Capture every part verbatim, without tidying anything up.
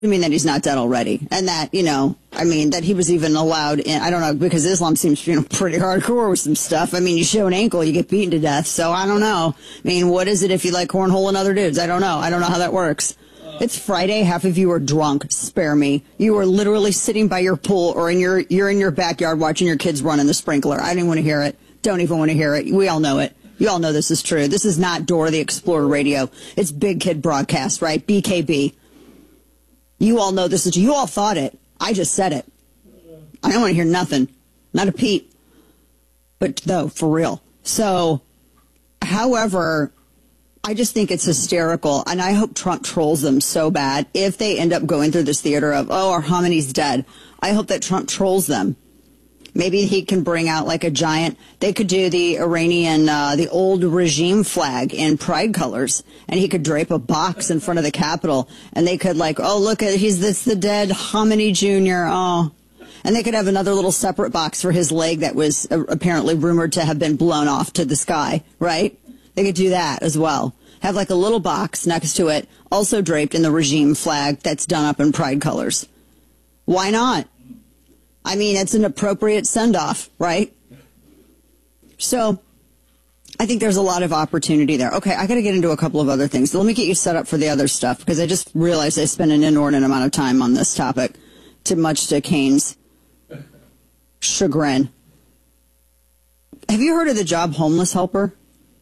I mean that he's not dead already, and that, you know, I mean, that he was even allowed in, I don't know, because Islam seems, you know, pretty hardcore with some stuff. I mean, you show an ankle, you get beaten to death, so I don't know. I mean, what is it if you like cornhole and other dudes? I don't know. I don't know how that works. It's Friday, half of you are drunk, spare me. You are literally sitting by your pool, or in your, you're in your backyard watching your kids run in the sprinkler. I didn't want to hear it. Don't even want to hear it. We all know it. You all know this is true. This is not Dora the Explorer radio. It's Big Kid Broadcast, right? B K B. You all know this is, you all thought it. I just said it. I don't want to hear nothing. Not a peep. But no, for real. So, however, I just think it's hysterical, and I hope Trump trolls them so bad. If they end up going through this theater of, oh, our homini's dead, I hope that Trump trolls them. Maybe he can bring out like a giant, they could do the Iranian, uh, the old regime flag in pride colors, and he could drape a box in front of the Capitol, and they could like, oh, look at, he's this the dead hominy Junior, oh. And they could have another little separate box for his leg that was uh, apparently rumored to have been blown off to the sky, right? They could do that as well. Have like a little box next to it, also draped in the regime flag that's done up in pride colors. Why not? I mean, it's an appropriate send-off, right? So I think there's a lot of opportunity there. Okay, I got to get into a couple of other things. Let me get you set up for the other stuff, because I just realized I spent an inordinate amount of time on this topic, too much to Kane's chagrin. Have you heard of the job homeless helper?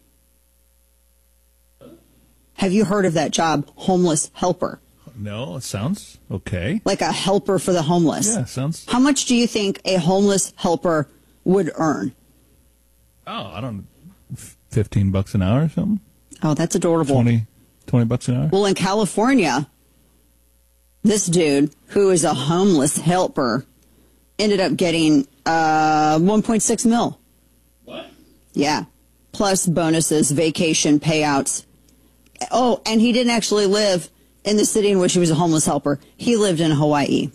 Have you heard of that job, homeless helper? No, it sounds okay. Like a helper for the homeless. Yeah, sounds. How much do you think a homeless helper would earn? Oh, I don't know, fifteen bucks an hour or something? Oh, that's adorable. twenty, twenty bucks an hour? Well, in California, this dude, who is a homeless helper, ended up getting uh, one point six mil. What? Yeah. Plus bonuses, vacation payouts. Oh, and he didn't actually live in the city in which he was a homeless helper. He lived in Hawaii.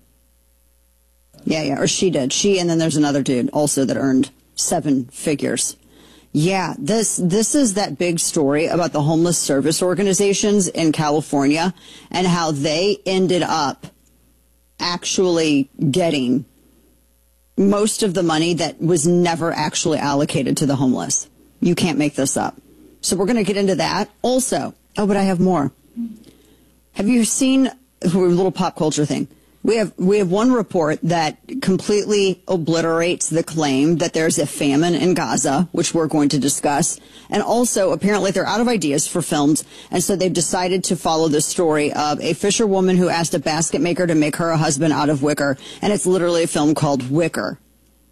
Yeah, yeah, or she did. She, and then there's another dude also that earned seven figures. Yeah, this this is that big story about the homeless service organizations in California and how they ended up actually getting most of the money that was never actually allocated to the homeless. You can't make this up. So we're going to get into that also. Oh, but I have more. Have you seen a little pop culture thing? We have we have one report that completely obliterates the claim that there's a famine in Gaza, which we're going to discuss. And also, apparently, they're out of ideas for films, and so they've decided to follow the story of a fisherwoman who asked a basket maker to make her a husband out of wicker, and it's literally a film called Wicker.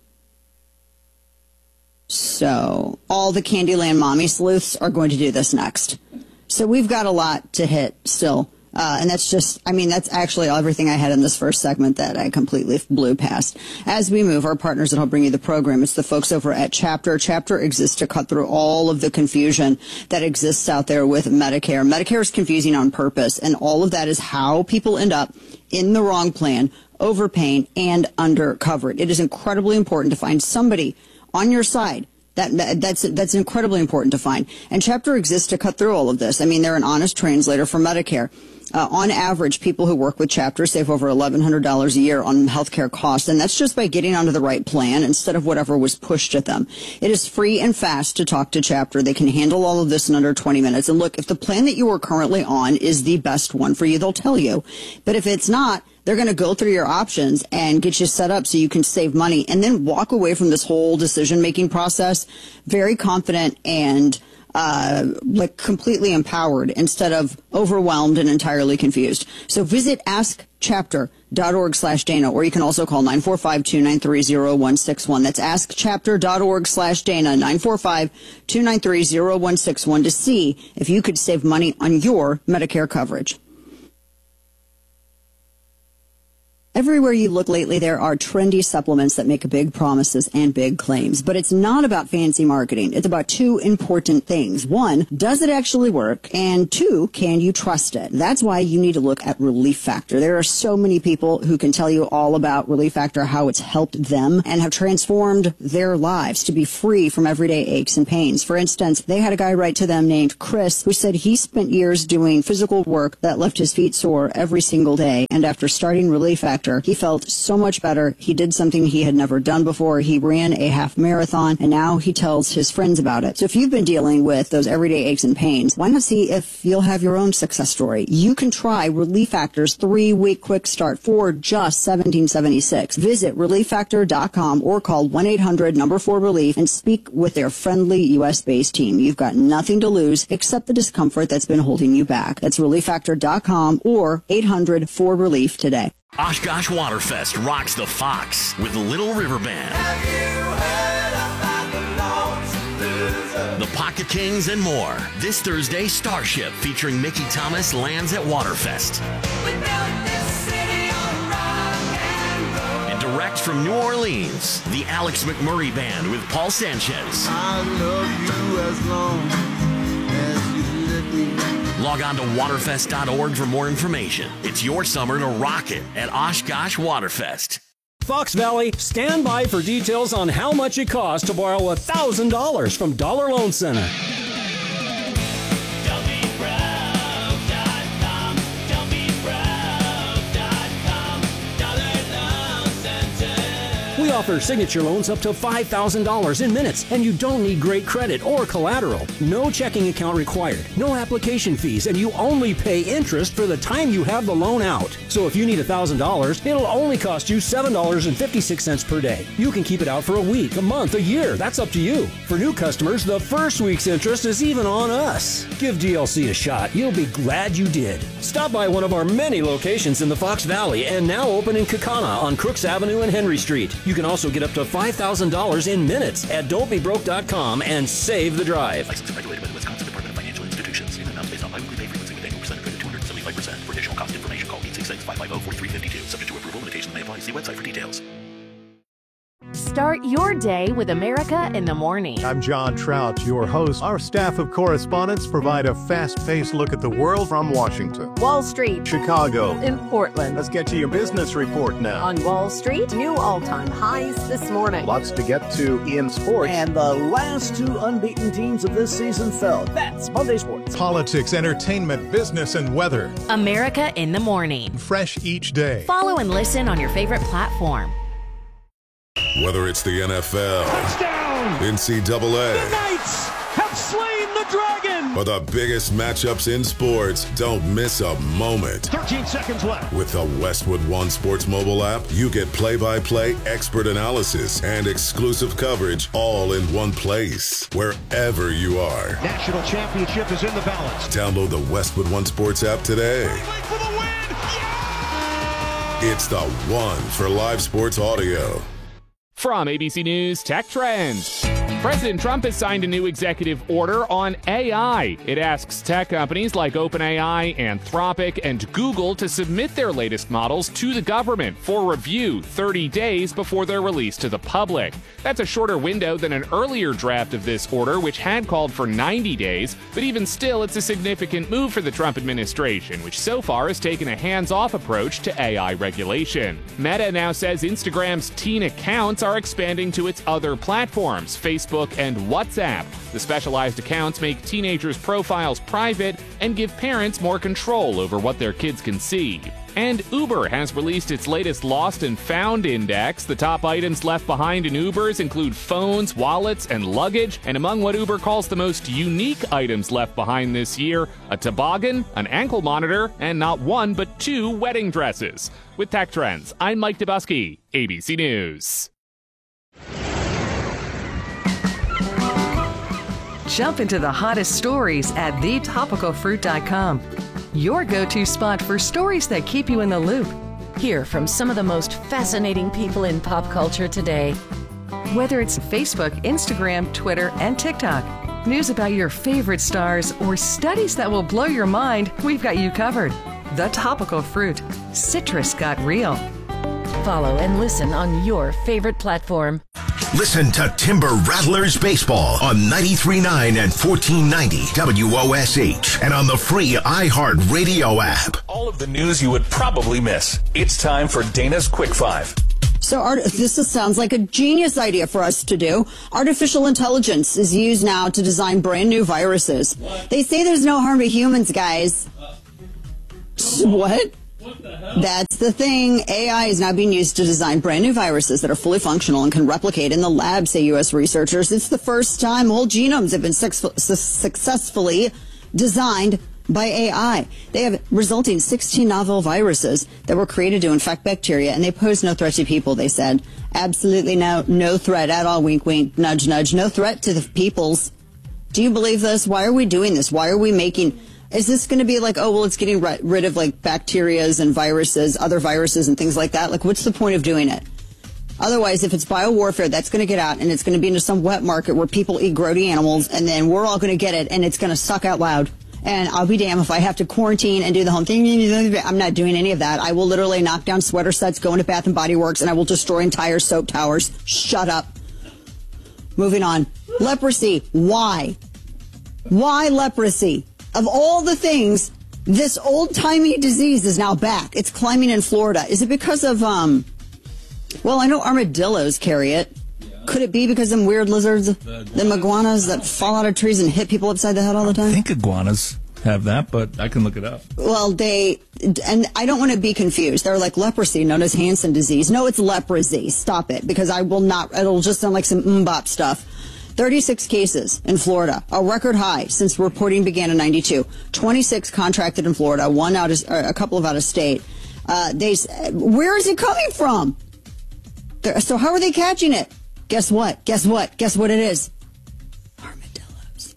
So all the Candyland mommy sleuths are going to do this next. So we've got a lot to hit still. Uh, and that's just, I mean, that's actually everything I had in this first segment that I completely blew past. As we move, our partners that will bring you the program, it's the folks over at Chapter. Chapter exists to cut through all of the confusion that exists out there with Medicare. Medicare is confusing on purpose, and all of that is how people end up in the wrong plan, overpaying, and undercovered. It is incredibly important to find somebody on your side. That, that's that's incredibly important to find. And Chapter exists to cut through all of this. I mean, they're an honest translator for Medicare. Uh, on average, people who work with Chapter save over eleven hundred dollars a year on healthcare costs, and that's just by getting onto the right plan instead of whatever was pushed at them. It is free and fast to talk to Chapter. They can handle all of this in under twenty minutes. And look, if the plan that you are currently on is the best one for you, they'll tell you. But if it's not, they're going to go through your options and get you set up so you can save money and then walk away from this whole decision-making process very confident and uh, like completely empowered instead of overwhelmed and entirely confused. So visit askchapter.org slash Dana, or you can also call nine four five, two nine three, zero one six one. That's askchapter.org slash Dana, nine four five, two nine three, zero one six one to see if you could save money on your Medicare coverage. Everywhere you look lately, there are trendy supplements that make big promises and big claims. But it's not about fancy marketing. It's about two important things. One, does it actually work? And two, can you trust it? That's why you need to look at Relief Factor. There are so many people who can tell you all about Relief Factor, how it's helped them and have transformed their lives to be free from everyday aches and pains. For instance, they had a guy write to them named Chris who said he spent years doing physical work that left his feet sore every single day. And after starting Relief Factor, he felt so much better. He did something he had never done before. He ran a half marathon, and now he tells his friends about it. So if you've been dealing with those everyday aches and pains, why not see if you'll have your own success story? You can try Relief Factor's three-week quick start for just seventeen seventy-six. Visit relief factor dot com or call one eight hundred number four relief and speak with their friendly U S-based team. You've got nothing to lose except the discomfort that's been holding you back. That's relief factor dot com or eight hundred four relief today. Oshkosh Waterfest rocks the Fox with the Little River Band, the Pocket Kings, and more. This Thursday, Starship featuring Mickey Thomas lands at Waterfest. And direct from New Orleans, the Alex McMurray Band with Paul Sanchez. I love you as long as you let me. Log on to waterfest dot org for more information. It's your summer to rock it at Oshkosh Waterfest. Fox Valley, stand by for details on how much it costs to borrow one thousand dollars from Dollar Loan Center. We offer signature loans up to five thousand dollars in minutes, and you don't need great credit or collateral. No checking account required, no application fees, and you only pay interest for the time you have the loan out. So if you need one thousand dollars, it'll only cost you seven dollars and fifty-six cents per day. You can keep it out for a week, a month, a year. That's up to you. For new customers, the first week's interest is even on us. Give D L C a shot. You'll be glad you did. Stop by one of our many locations in the Fox Valley and now open in Kaukauna on Crooks Avenue and Henry Street. You can also get up to five thousand dollars in minutes at don't be broke dot com and save the drive. Licensed and regulated by the Wisconsin Department of Financial Institutions. In amounts based on biweekly pay frequency with annual percent credit two hundred seventy-five percent. For additional cost information, call eight six six, five five zero, four three five two. Subject to approval, limitations may apply. See website for details. Start your day with America in the Morning. I'm John Trout, your host. Our staff of correspondents provide a fast-paced look at the world from Washington, Wall Street, Chicago, in Portland. Let's get to your business report now. On Wall Street, new all-time highs this morning. Lots to get to in sports. And the last two unbeaten teams of this season fell. That's Monday Sports. Politics, entertainment, business, and weather. America in the Morning. Fresh each day. Follow and listen on your favorite platform. Whether it's the N F L, touchdown, N C double A, the Knights have slain the dragon, or the biggest matchups in sports, don't miss a moment. thirteen seconds left. With the Westwood One Sports mobile app, you get play-by-play expert analysis and exclusive coverage all in one place, wherever you are. National championship is in the balance. Download the Westwood One Sports app today. For the win. Yeah! It's the one for live sports audio. From A B C News Tech Trends. President Trump has signed a new executive order on A I. It asks tech companies like OpenAI, Anthropic, and Google to submit their latest models to the government for review thirty days before they're released to the public. That's a shorter window than an earlier draft of this order, which had called for ninety days, but even still, it's a significant move for the Trump administration, which so far has taken a hands-off approach to A I regulation. Meta now says Instagram's teen accounts are expanding to its other platforms, Facebook and WhatsApp. The specialized accounts make teenagers' profiles private and give parents more control over what their kids can see. And Uber has released its latest Lost and Found Index. The top items left behind in Ubers include phones, wallets, and luggage. And among what Uber calls the most unique items left behind this year, a toboggan, an ankle monitor, and not one but two wedding dresses. With Tech Trends, I'm Mike Dubusky, A B C News. Jump into the hottest stories at the topical fruit dot com. Your go-to spot for stories that keep you in the loop. Hear from some of the most fascinating people in pop culture today. Whether it's Facebook, Instagram, Twitter, and TikTok, news about your favorite stars, or studies that will blow your mind, we've got you covered. The Topical Fruit. Citrus got real. follow and listen on your favorite platform. Listen to Timber Rattlers Baseball on ninety-three point nine and fourteen ninety W O S H and on the free iHeartRadio app. All of the news you would probably miss. It's time for Dana's Quick Five. So art- this is, sounds like a genius idea for us to do. Artificial intelligence is used now to design brand new viruses. What? They say there's no harm to humans, guys. Uh, what? What the hell? That's the thing. A I is now being used to design brand new viruses that are fully functional and can replicate in the lab, say U S researchers. It's the first time whole genomes have been su- su- successfully designed by A I. They have resulting sixteen novel viruses that were created to infect bacteria, and they pose no threat to people, they said. Absolutely no, no threat at all, wink, wink, nudge, nudge. No threat to the peoples. Do you believe this? Why are we doing this? Why are we making... Is this going to be like, oh, well, it's getting ri- rid of, like, bacterias and viruses, other viruses and things like that? Like, what's the point of doing it? Otherwise, if it's biowarfare, that's going to get out, and it's going to be into some wet market where people eat grody animals, and then we're all going to get it, and it's going to suck out loud. And I'll be damned if I have to quarantine and do the home thing. I'm not doing any of that. I will literally knock down sweater sets, go into Bath and Body Works, and I will destroy entire soap towers. Shut up. Moving on. Leprosy. Why? Why leprosy? Of all the things, this old-timey disease is now back. It's climbing in Florida. Is it because of, um, well, I know armadillos carry it. Could it be because of them weird lizards, the them iguanas that fall out of trees and hit people upside the head all the time? I think iguanas have that, but I can look it up. Well, they, and I don't want to be confused. They're like leprosy, known as Hansen disease. No, it's leprosy. Stop it, because I will not, it'll just sound like some mbop stuff. thirty-six cases in Florida, a record high since reporting began in ninety-two. twenty-six contracted in Florida, one out of, a couple of out of state. Uh, they, where is it coming from? They're, so how are they catching it? Guess what? Guess what? Guess what it is? Armadillos.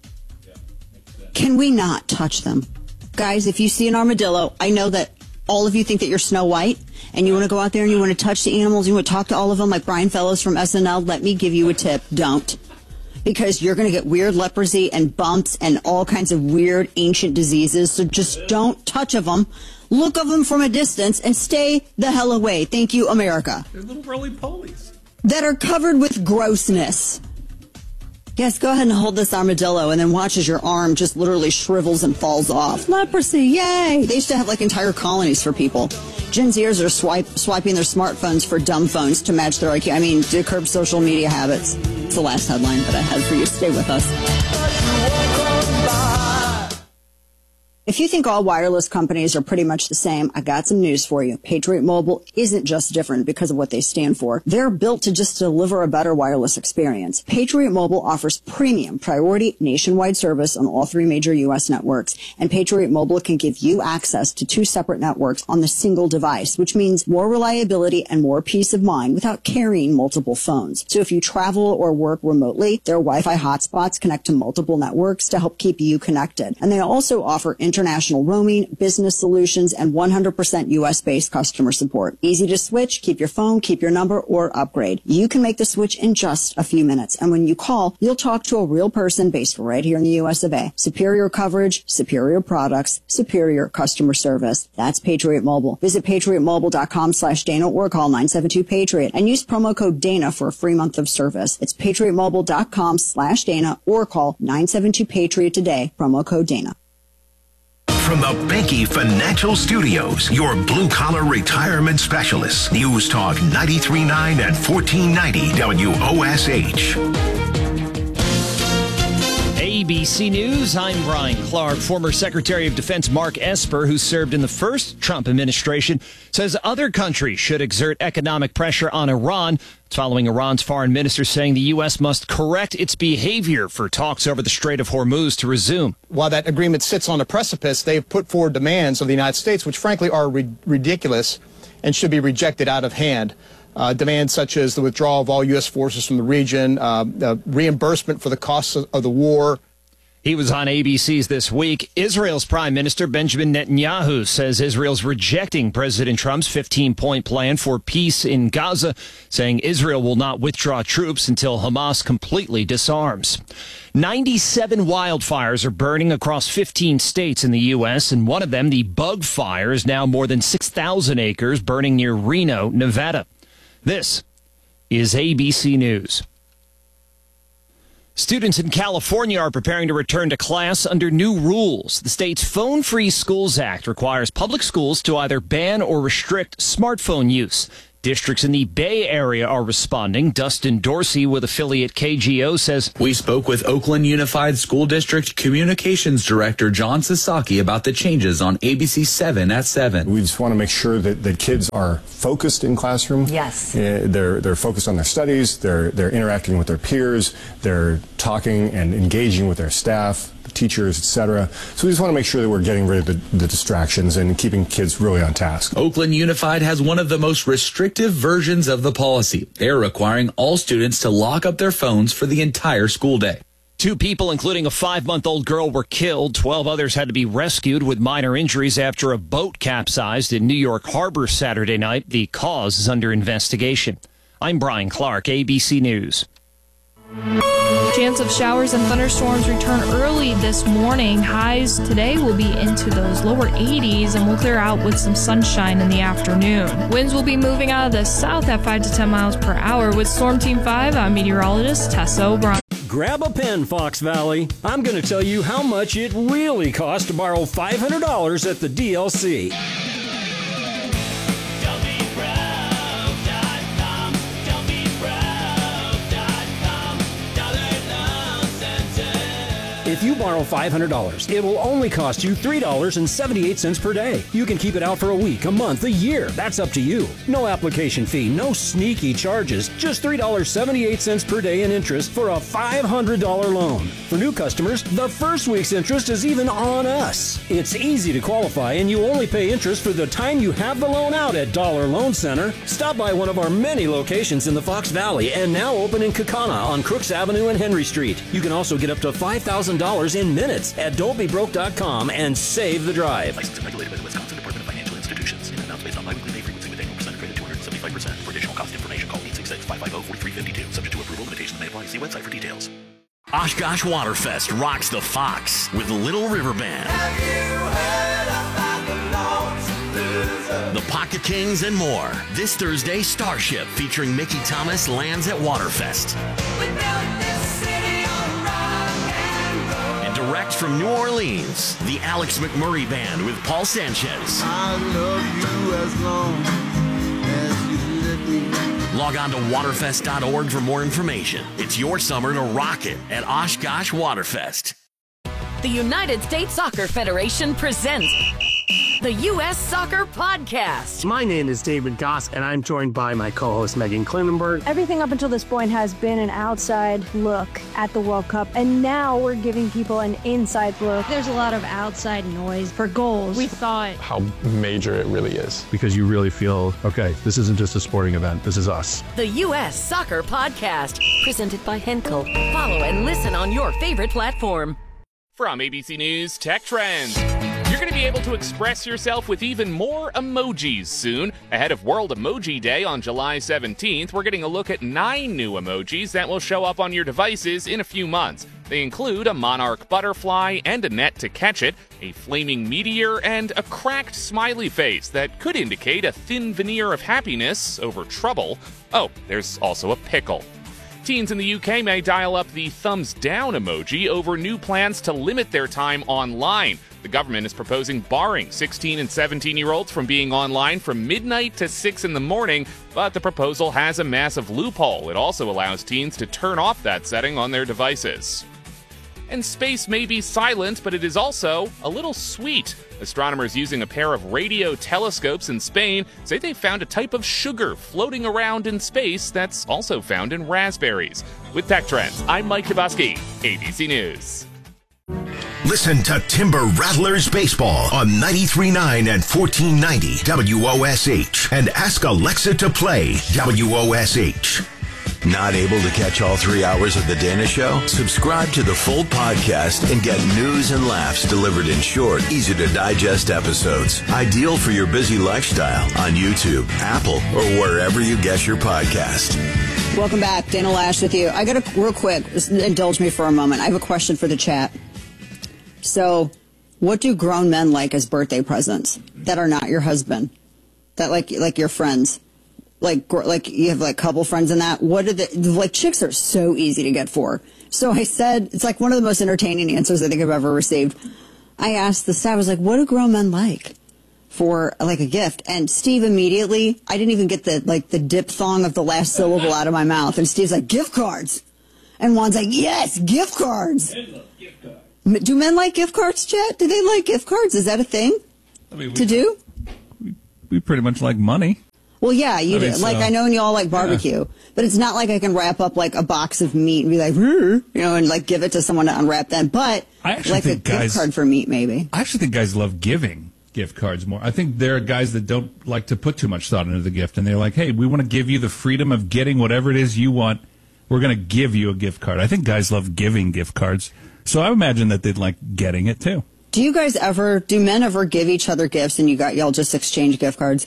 Can we not touch them? Guys, if you see an armadillo, I know that all of you think that you're Snow White, and you want to go out there and you want to touch the animals, you want to talk to all of them like Brian Fellows from S N L, let me give you a tip. Don't. Because you're going to get weird leprosy and bumps and all kinds of weird ancient diseases. So just don't touch of them. Look of them from a distance and stay the hell away. Thank you, America. They're little roly-polies. That are covered with grossness. Yes, go ahead and hold this armadillo and then watch as your arm just literally shrivels and falls off. Leprosy, yay! They used to have like entire colonies for people. Gen Zers are swipe, swiping their smartphones for dumb phones to match their I Q. I mean, to curb social media habits. It's the last headline that I had for you. Stay with us. If you think all wireless companies are pretty much the same, I got some news for you. Patriot Mobile isn't just different because of what they stand for. They're built to just deliver a better wireless experience. Patriot Mobile offers premium priority nationwide service on all three major U S networks. And Patriot Mobile can give you access to two separate networks on the single device, which means more reliability and more peace of mind without carrying multiple phones. So if you travel or work remotely, their Wi-Fi hotspots connect to multiple networks to help keep you connected. And they also offer international roaming, business solutions, and one hundred percent U S-based customer support. Easy to switch, keep your phone, keep your number, or upgrade. You can make the switch in just a few minutes. And when you call, you'll talk to a real person based right here in the U S of A. Superior coverage, superior products, superior customer service. That's Patriot Mobile. Visit patriotmobile.com slash Dana or call nine seven two Patriot and use promo code Dana for a free month of service. It's patriotmobile.com slash Dana or call nine seven two Patriot today. Promo code Dana. From the Banky Financial Studios, your blue-collar retirement specialist. News Talk ninety-three point nine and fourteen ninety W O S H. A B C News, I'm Brian Clark. Former Secretary of Defense Mark Esper, who served in the first Trump administration, says other countries should exert economic pressure on Iran. It's following Iran's foreign minister saying the U S must correct its behavior for talks over the Strait of Hormuz to resume. While that agreement sits on a precipice, they've put forward demands of the United States, which frankly are ri- ridiculous and should be rejected out of hand. Uh, demands such as the withdrawal of all U S forces from the region, uh, the reimbursement for the costs of, of the war. He was on A B C's This Week. Israel's Prime Minister Benjamin Netanyahu says Israel's rejecting President Trump's fifteen-point plan for peace in Gaza, saying Israel will not withdraw troops until Hamas completely disarms. ninety-seven wildfires are burning across fifteen states in the U S, and one of them, the Bug Fire, is now more than six thousand acres burning near Reno, Nevada. This is A B C News. Students in California are preparing to return to class under new rules. The state's Phone Free Schools Act requires public schools to either ban or restrict smartphone use. Districts in the Bay Area are responding. Dustin Dorsey with affiliate K G O says, "We spoke with Oakland Unified School District Communications Director John Sasaki about the changes on A B C seven at seven. We just want to make sure that, that kids are focused in classroom. Yes. Uh, they're, they're focused on their studies, they're, they're interacting with their peers, they're talking and engaging with their staff, teachers, et cetera. So we just want to make sure that we're getting rid of the, the distractions and keeping kids really on task." Oakland Unified has one of the most restrictive versions of the policy. They're requiring all students to lock up their phones for the entire school day. Two people, including a five-month-old girl, were killed. Twelve others had to be rescued with minor injuries after a boat capsized in New York Harbor Saturday night. The cause is under investigation. I'm Brian Clark, A B C News. Chance of showers and thunderstorms return early this morning. Highs today will be into those lower eighties and will clear out with some sunshine in the afternoon. Winds will be moving out of the south at five to ten miles per hour. With Storm Team five, I'm meteorologist Tessa O'Brien. Grab a pen, Fox Valley. I'm going to tell you how much it really costs to borrow five hundred dollars at the D L C. If you borrow five hundred dollars, it will only cost you three dollars and seventy-eight cents per day. You can keep it out for a week, a month, a year. That's up to you. No application fee, no sneaky charges. Just three dollars and seventy-eight cents per day in interest for a five hundred dollars loan. For new customers, the first week's interest is even on us. It's easy to qualify, and you only pay interest for the time you have the loan out at Dollar Loan Center. Stop by one of our many locations in the Fox Valley and now open in Kaukauna on Crooks Avenue and Henry Street. You can also get up to five thousand dollars in minutes at don't be broke dot com and save the drive. Licensed and regulated by the Wisconsin Department of Financial Institutions. In amounts based on biweekly pay frequency with annual percent credit two hundred seventy-five percent. For additional cost information, call eight six six, five five zero, four three five two. Subject to approval, limitations may apply. See website for details. Oshkosh Waterfest rocks the Fox with Little River Band. Have you heard about the Lone Loser? The Pocket Kings and more. This Thursday, Starship featuring Mickey Thomas lands at Waterfest. We built this city on rock and roll. And direct from New Orleans, the Alex McMurray Band with Paul Sanchez. I love you as long as you let me. Log on to waterfest dot org for more information. It's your summer to rock it at Oshkosh Waterfest. The United States Soccer Federation presents the U S Soccer Podcast. My name is David Goss, and I'm joined by my co-host Megan Klinenberg. Everything up until this point has been an outside look at the World Cup, and now we're giving people an inside look. There's a lot of outside noise for goals. We thought how major it really is. Because you really feel, okay, this isn't just a sporting event, this is us. The U S Soccer Podcast, presented by Henkel. Follow and listen on your favorite platform. From A B C News Tech Trends. You're going to be able to express yourself with even more emojis soon. Ahead of World Emoji Day on July seventeenth, we're getting a look at nine new emojis that will show up on your devices in a few months. They include a monarch butterfly and a net to catch it, a flaming meteor, and a cracked smiley face that could indicate a thin veneer of happiness over trouble. Oh, there's also a pickle. Teens in the U K may dial up the thumbs down emoji over new plans to limit their time online. The government is proposing barring sixteen and seventeen-year-olds from being online from midnight to six in the morning, but the proposal has a massive loophole. It also allows teens to turn off that setting on their devices. And space may be silent, but it is also a little sweet. Astronomers using a pair of radio telescopes in Spain say they found a type of sugar floating around in space that's also found in raspberries. With Tech Trends, I'm Mike Dabuski, A B C News. Listen to Timber Rattlers Baseball on ninety-three point nine and fourteen ninety W O S H and ask Alexa to play W O S H. Not able to catch all three hours of The Dana Show? Subscribe to the full podcast and get news and laughs delivered in short, easy-to-digest episodes. Ideal for your busy lifestyle on YouTube, Apple, or wherever you get your podcast. Welcome back. Dana Lash with you. I got to, real quick, just indulge me for a moment. I have a question for the chat. So, what do grown men like as birthday presents that are not your husband? That like like your friends? like, gr- like you have like couple friends in that. What are the, like chicks are so easy to get for. So I said, it's like one of the most entertaining answers I think I've ever received. I asked the staff, I was like, what do grown men like for like a gift? And Steve immediately, I didn't even get the, like the diphthong of the last syllable out of my mouth. And Steve's like, gift cards. And Juan's like, yes, gift cards. Men love gift cards. Do men like gift cards, Chet? Do they like gift cards? Is that a thing I mean, we, to do? We, we pretty much like money. Well, yeah, you I do. mean, Like, so, I know you all like barbecue, yeah. But it's not like I can wrap up like a box of meat and be like, you know, and like give it to someone to unwrap them. But I actually like think a guys, gift card for meat, maybe. I actually think guys love giving gift cards more. I think there are guys that don't like to put too much thought into the gift, and they're like, hey, we want to give you the freedom of getting whatever it is you want. We're going to give you a gift card. I think guys love giving gift cards, so I imagine that they'd like getting it too. Do you guys ever, do men ever give each other gifts and you got y'all just exchange gift cards?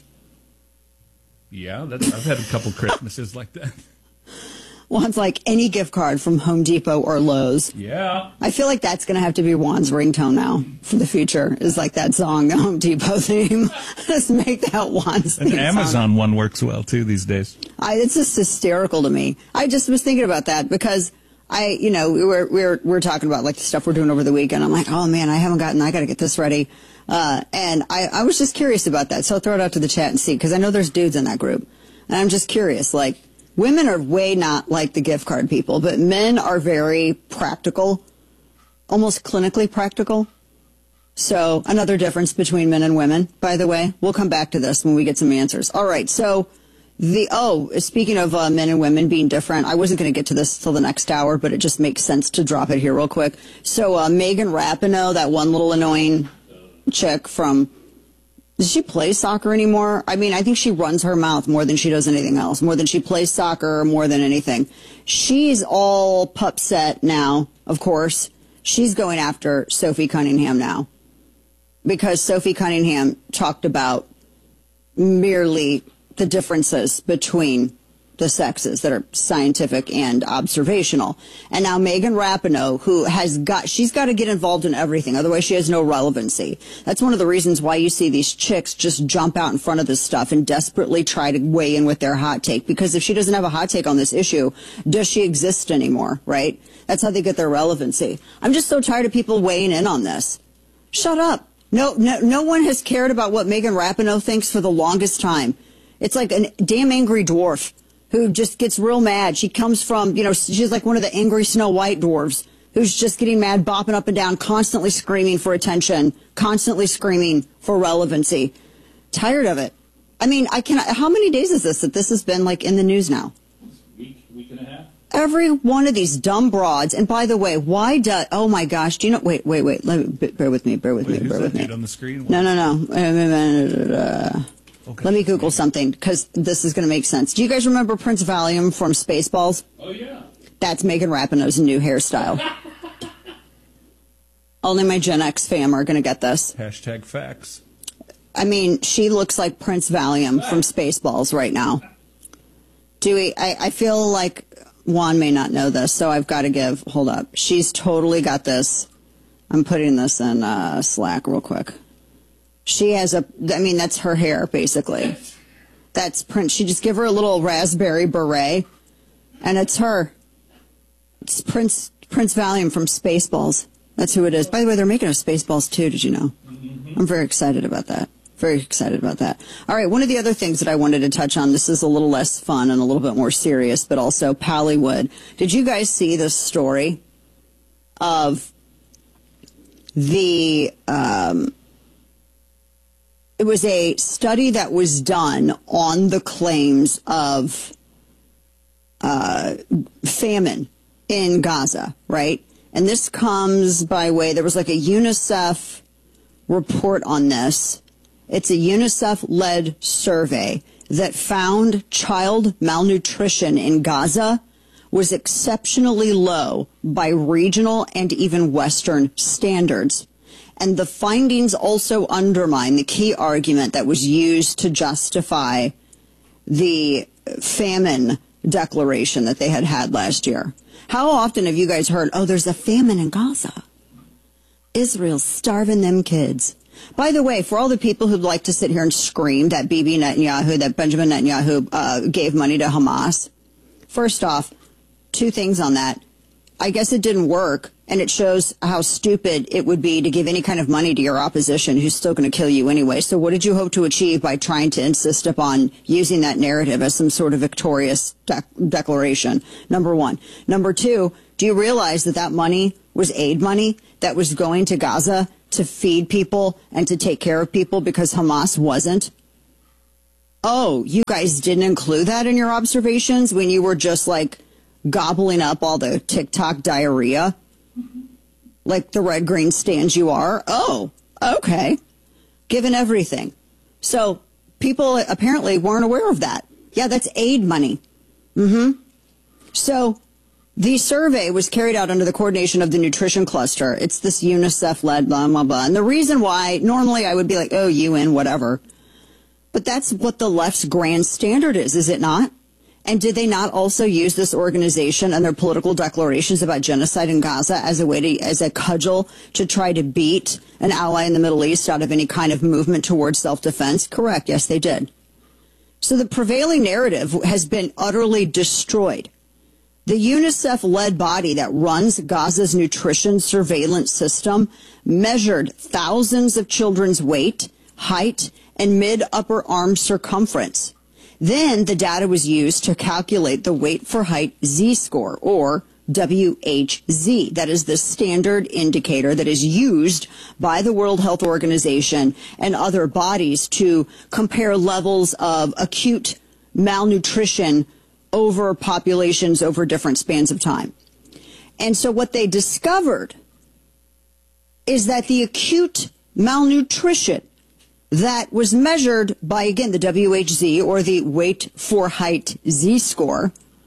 Yeah, that's, I've had a couple Christmases like that. One's like any gift card from Home Depot or Lowe's. Yeah. I feel like that's going to have to be Juan's ringtone now for the future, is like that song, the Home Depot theme. Just make that Juan's An theme Amazon song. one works well, too, these days. I, it's just hysterical to me. I just was thinking about that because I, you know, we were, we were, we were talking about like the stuff we're doing over the weekend. I'm like, oh man, I haven't gotten, I got to get this ready. Uh, and I, I was just curious about that. So I'll throw it out to the chat and see, because I know there's dudes in that group. And I'm just curious, like, women are way not like the gift card people, but men are very practical, almost clinically practical. So another difference between men and women, by the way. We'll come back to this when we get some answers. All right, so the, oh, speaking of uh, men and women being different, I wasn't going to get to this till the next hour, but it just makes sense to drop it here real quick. So uh, Megan Rapinoe, that one little annoying chick from, does she play soccer anymore? I mean, I think she runs her mouth more than she does anything else, more than she plays soccer, more than anything. She's all pupset now, of course. She's going after Sophie Cunningham now because Sophie Cunningham talked about merely the differences between the sexes that are scientific and observational. And now Megan Rapinoe, who has got, she's got to get involved in everything. Otherwise she has no relevancy. That's one of the reasons why you see these chicks just jump out in front of this stuff and desperately try to weigh in with their hot take. Because if she doesn't have a hot take on this issue, does she exist anymore, right? That's how they get their relevancy. I'm just so tired of people weighing in on this. Shut up. No, no, no one has cared about what Megan Rapinoe thinks for the longest time. It's like a damn angry dwarf who just gets real mad. She comes from, you know, she's like one of the angry Snow White dwarves who's just getting mad, bopping up and down, constantly screaming for attention, constantly screaming for relevancy. Tired of it. I mean, I can. How many days is this that this has been like in the news now? Week, week and a half. Every one of these dumb broads. And by the way, why does? Oh my gosh! Do you know? Wait, wait, wait. Let me bear with me. Bear with Wait, me. Bear with me. On the screen? No, no, no. Uh, Okay. Let me Google something because this is going to make sense. Do you guys remember Prince Valium from Spaceballs? Oh, yeah. That's Megan Rapinoe's new hairstyle. Only my Gen X fam are going to get this. Hashtag facts. I mean, she looks like Prince Valium from Spaceballs right now. Dewey, I, I feel like Juan may not know this, so I've got to give, hold up. She's totally got this. I'm putting this in uh, Slack real quick. She has a, I mean, that's her hair, basically. That's Prince. She just give her a little raspberry beret, and it's her. It's Prince Prince Valium from Spaceballs. That's who it is. By the way, they're making a Spaceballs too, did you know? Mm-hmm. I'm very excited about that. Very excited about that. All right, one of the other things that I wanted to touch on, this is a little less fun and a little bit more serious, but also Pallywood. Did you guys see this story of the... Um, It was a study that was done on the claims of uh, famine in Gaza, right? And this comes by way, there was like a UNICEF report on this. It's a UNICEF-led survey that found child malnutrition in Gaza was exceptionally low by regional and even Western standards. And the findings also undermine the key argument that was used to justify the famine declaration that they had had last year. How often have you guys heard, oh, there's a famine in Gaza? Israel's starving them kids. By the way, for all the people who'd like to sit here and scream that Bibi Netanyahu, that Benjamin Netanyahu uh, gave money to Hamas, first off, two things on that. I guess it didn't work, and it shows how stupid it would be to give any kind of money to your opposition who's still going to kill you anyway. So what did you hope to achieve by trying to insist upon using that narrative as some sort of victorious de- declaration? Number one. Number two, do you realize that that money was aid money that was going to Gaza to feed people and to take care of people because Hamas wasn't? Oh, you guys didn't include that in your observations when you were just like gobbling up all the TikTok diarrhea? Like the red green stands you are? Oh, okay. Given everything. So people apparently weren't aware of that. Yeah, that's aid money. Mm-hmm. So the survey was carried out under the coordination of the Nutrition Cluster. It's this UNICEF-led blah, blah, blah. And the reason why, normally I would be like, oh, U N, whatever. But that's what the left's grand standard is, is it not? And did they not also use this organization and their political declarations about genocide in Gaza as a way to, as a cudgel to try to beat an ally in the Middle East out of any kind of movement towards self-defense? Correct. Yes, they did. So the prevailing narrative has been utterly destroyed. The UNICEF-led body that runs Gaza's nutrition surveillance system measured thousands of children's weight, height, and mid-upper arm circumference. Then the data was used to calculate the weight for height Z-score, or W H Z. That is the standard indicator that is used by the World Health Organization and other bodies to compare levels of acute malnutrition over populations over different spans of time. And so what they discovered is that the acute malnutrition that was measured by, again, the W H Z, or the weight for height Z-score,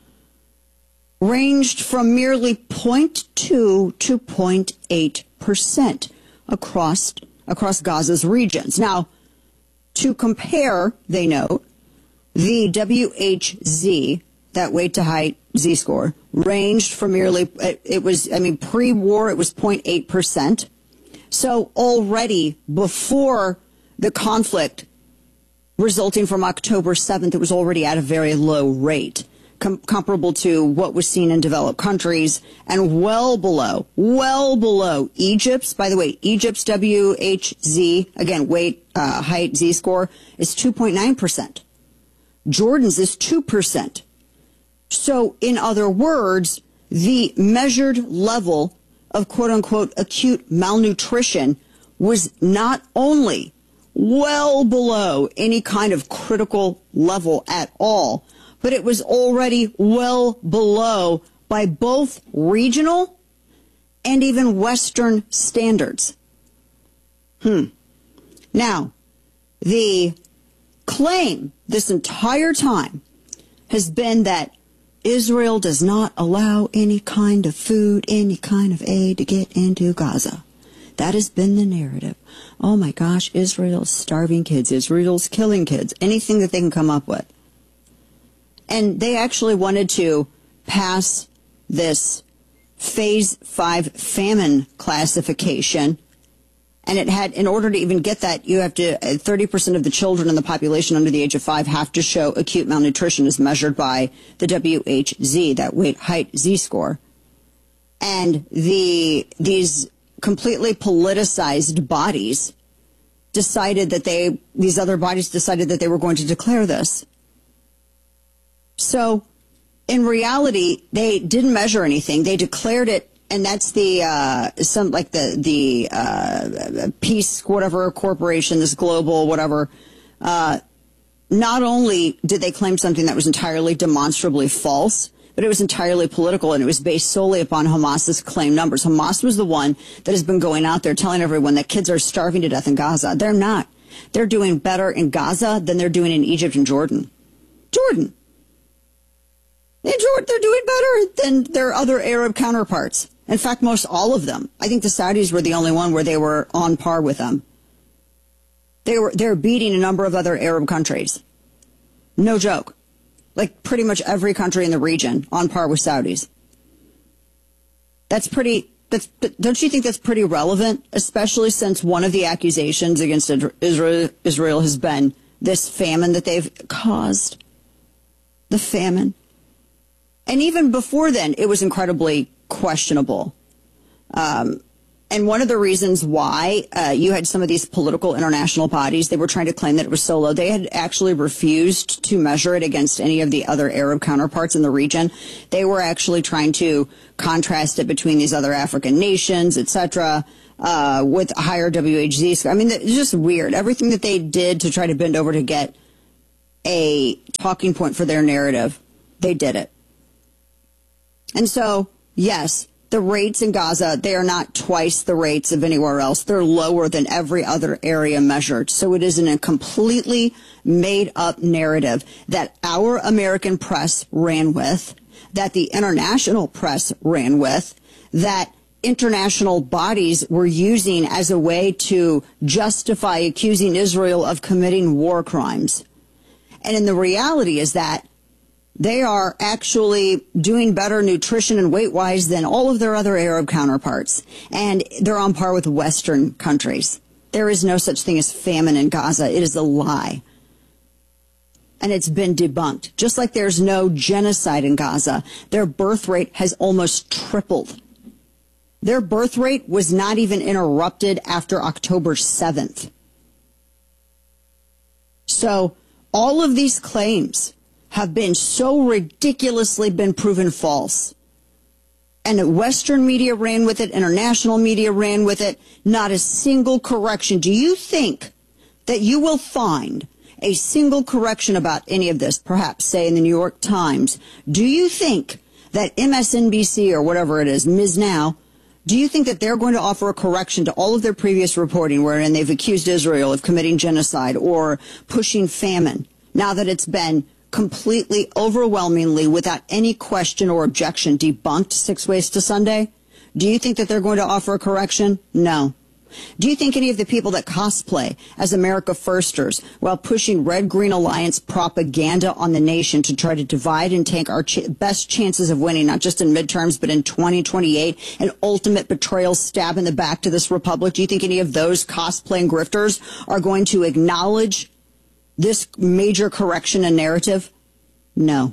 ranged from merely zero point two to zero point eight percent across, across Gaza's regions. Now, to compare, they note, the W H Z, that weight to height Z-score, ranged from merely, it, it was, I mean, pre-war, it was zero point eight percent. So already before the conflict resulting from October seventh, it was already at a very low rate, com- comparable to what was seen in developed countries, and well below, well below Egypt's. By the way, Egypt's W H Z, again, weight, uh, height, Z-score, is two point nine percent. Jordan's is two percent. So, in other words, the measured level of quote-unquote acute malnutrition was not only well below any kind of critical level at all, but it was already well below by both regional and even Western standards. Hmm. Now, the claim this entire time has been that Israel does not allow any kind of food, any kind of aid to get into Gaza. That has been the narrative. Oh my gosh, Israel's starving kids. Israel's killing kids. Anything that they can come up with. And they actually wanted to pass this phase five famine classification. And it had, in order to even get that, you have to, thirty percent of the children in the population under the age of five have to show acute malnutrition as measured by the W H Z, that weight height Z-score. And the, these completely politicized bodies decided that they, these other bodies decided that they were going to declare this. So, in reality, they didn't measure anything. They declared it, and that's the, uh, some, like the, the, uh, Peace, whatever, corporation, this global, whatever, uh, not only did they claim something that was entirely demonstrably false, but it was entirely political, and it was based solely upon Hamas's claim numbers. Hamas was the one that has been going out there telling everyone that kids are starving to death in Gaza. They're not. They're doing better in Gaza than they're doing in Egypt and Jordan. Jordan. In Jordan, they're doing better than their other Arab counterparts. In fact, most all of them. I think the Saudis were the only one where they were on par with them. They were, they're beating a number of other Arab countries. No joke. Like pretty much every country in the region on par with Saudis. That's pretty That's, don't you think that's pretty relevant, especially since one of the accusations against Israel, Israel has been this famine that they've caused? The famine. And even before then, it was incredibly questionable. Um, and one of the reasons why uh, you had some of these political international bodies, they were trying to claim that it was so low. They had actually refused to measure it against any of the other Arab counterparts in the region. They were actually trying to contrast it between these other African nations, et cetera, uh, with higher W H Z. I mean, it's just weird. Everything that they did to try to bend over to get a talking point for their narrative, they did it. And so, yes, the rates in Gaza, they are not twice the rates of anywhere else. They're lower than every other area measured. So it is in a completely made-up narrative that our American press ran with, that the international press ran with, that international bodies were using as a way to justify accusing Israel of committing war crimes. And in the reality is that they are actually doing better nutrition and weight-wise than all of their other Arab counterparts. And they're on par with Western countries. There is no such thing as famine in Gaza. It is a lie. And it's been debunked. Just like there's no genocide in Gaza, their birth rate has almost tripled. Their birth rate was not even interrupted after October seventh. So all of these claims have been so ridiculously been proven false. And Western media ran with it, international media ran with it, not a single correction. Do you think that you will find a single correction about any of this, perhaps, say, in the New York Times? Do you think that M S N B C or whatever it is, Miz Now, do you think that they're going to offer a correction to all of their previous reporting wherein they've accused Israel of committing genocide or pushing famine, now that it's been completely, overwhelmingly, without any question or objection, debunked six ways to Sunday? Do you think that they're going to offer a correction? No. Do you think any of the people that cosplay as America Firsters while pushing Red-Green Alliance propaganda on the nation to try to divide and tank our ch- best chances of winning, not just in midterms, but in twenty twenty-eight, an ultimate betrayal stab in the back to this republic, do you think any of those cosplaying grifters are going to acknowledge this major correction and narrative? No.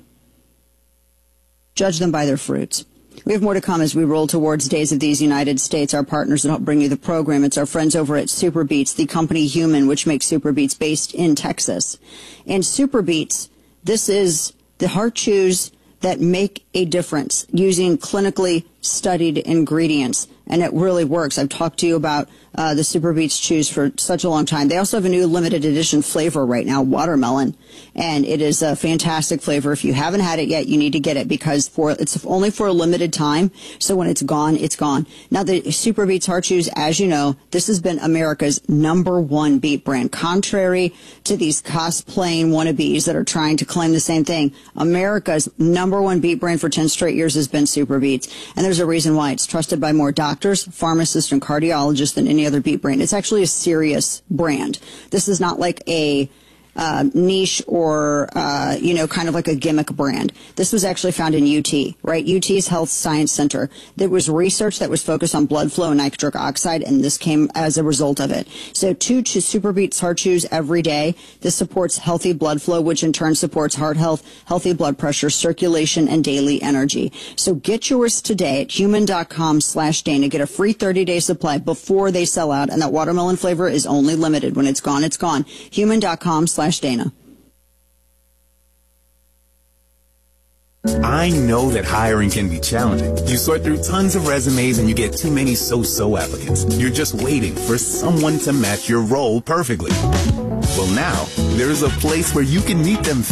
Judge them by their fruits. We have more to come as we roll towards Days of These United States. Our partners that help bring you the program, it's our friends over at Superbeats, the company Human, which makes Superbeats based in Texas. And Superbeats, this is the heart chews that make a difference using clinically studied ingredients. And it really works. I've talked to you about uh, the Superbeats chews for such a long time. They also have a new limited edition flavor right now, watermelon. And it is a fantastic flavor. If you haven't had it yet, you need to get it because for it's only for a limited time. So when it's gone, it's gone. Now, the Superbeats Heart Chews, as you know, this has been America's number one beet brand. Contrary to these cosplaying wannabes that are trying to claim the same thing, America's number one beet brand for ten straight years has been Superbeats. And there's a reason why. It's trusted by more doctors, pharmacists, and cardiologists than any other beet brand. It's actually a serious brand. This is not like a uh, niche or, uh, you know, kind of like a gimmick brand. This was actually found in U T, right? U T's Health Science Center. There was research that was focused on blood flow and nitric oxide, and this came as a result of it. So two Superbeats Heart Chews every day. This supports healthy blood flow, which in turn supports heart health, healthy blood pressure, circulation, and daily energy. So get yours today at human.com slash Dana. Get a free thirty-day supply before they sell out, and that watermelon flavor is only limited. When it's gone, it's gone. Human.com slash Dana. I know that hiring can be challenging. You sort through tons of resumes and you get too many so-so applicants. You're just waiting for someone to match your role perfectly. Well, now, there's a place where you can meet them